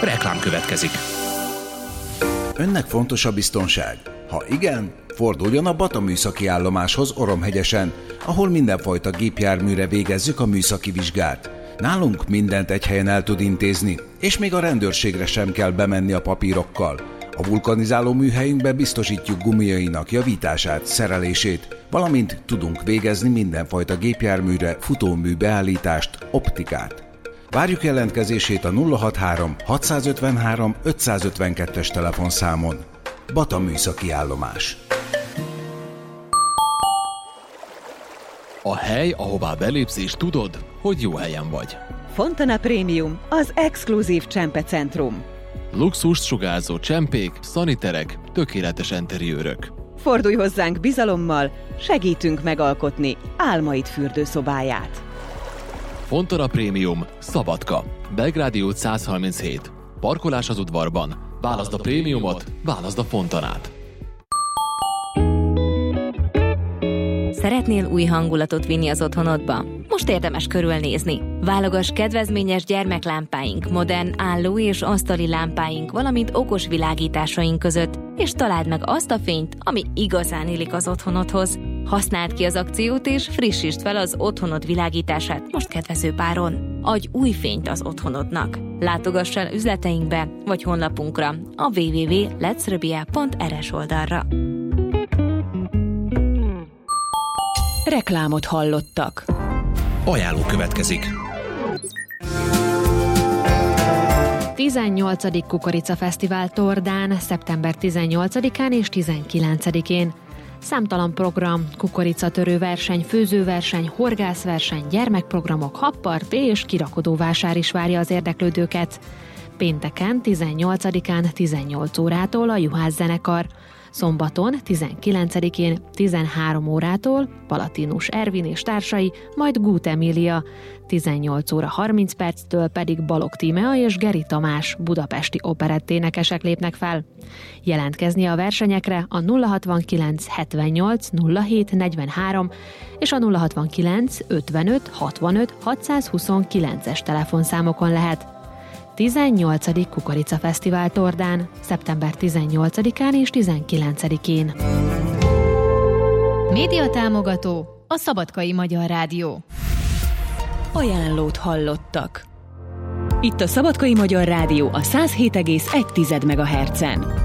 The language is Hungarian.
Reklám következik. Önnek fontos a biztonság? Ha igen, forduljon a Bata műszaki állomáshoz Oromhegyesen, ahol mindenfajta gépjárműre végezzük a műszaki vizsgát. Nálunk mindent egy helyen el tud intézni, és még a rendőrségre sem kell bemenni a papírokkal. A vulkanizáló műhelyünkbe biztosítjuk gumiainak javítását, szerelését, valamint tudunk végezni mindenfajta gépjárműre futómű beállítást, optikát. Várjuk jelentkezését a 063 653 552-es telefonszámon. Bata műszaki állomás. A hely, ahová belépsz és tudod, hogy jó helyen vagy. Fontana Premium, az exkluzív csempecentrum. Luxust sugárzó csempék, szaniterek, tökéletes enteriőrök. Fordulj hozzánk bizalommal, segítünk megalkotni álmaid fürdőszobáját. Fontana Premium, Szabadka, Belgrádi út 137. Parkolás az udvarban. Válaszd a prémiumot, válaszd a Fontanát. Szeretnél új hangulatot vinni az otthonodba? Most érdemes körülnézni. Válogass kedvezményes gyermeklámpáink, modern álló- és asztali lámpáink, valamint okos világításaink között, és találd meg azt a fényt, ami igazán illik az otthonodhoz. Használd ki az akciót, és frissítsd fel az otthonod világítását most kedvező páron. Adj új fényt az otthonodnak. Látogass el üzleteinkbe, vagy honlapunkra, a www.letsrabia.rs oldalra. Reklámot hallottak. Ajánló következik. 18. Kukoricafesztivál Tordán, szeptember 18-án és 19-én. Számtalan program, kukoricatörő verseny, főzőverseny, horgászverseny, gyermekprogramok, habparti és kirakodóvásár is várja az érdeklődőket. Pénteken, 18-án 18 órától a Juhász zenekar. Szombaton, 19-én 13 órától Palatinus Ervin és társai, majd Gút Emília, 18 óra 30 perctől pedig Balogh Tímea és Geri Tamás budapesti operetténekesek lépnek fel. Jelentkezni a versenyekre a 069 78 07 43 és a 069 55 65 629-es telefonszámokon lehet. 18. Kukoricafesztivál Tordán, szeptember 18-án és 19-én. Médiatámogató, a Szabadkai Magyar Rádió. Ajánlót hallottak. Itt a Szabadkai Magyar Rádió a 107,1 MHz-en.